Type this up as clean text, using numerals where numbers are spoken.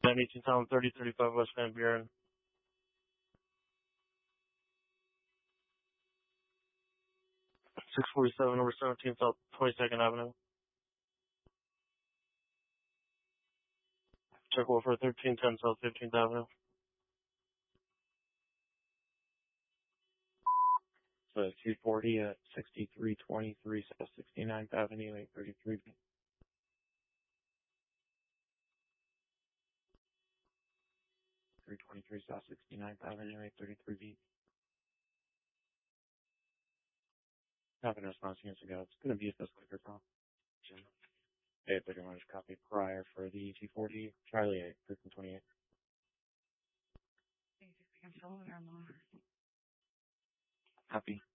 18 Town 3035 West Van Buren. 647 over 17 South 22nd Avenue. Check over 1310 South 15th Avenue. So 240 at 6323 South 69th Avenue, 833. 323 South 69th Avenue, 833B. Have a response years ago. It's going to be a fiscal year call. Hey, but you want to copy prior for the T40, Charlie 8, 1328. I can fill it or more. Copy.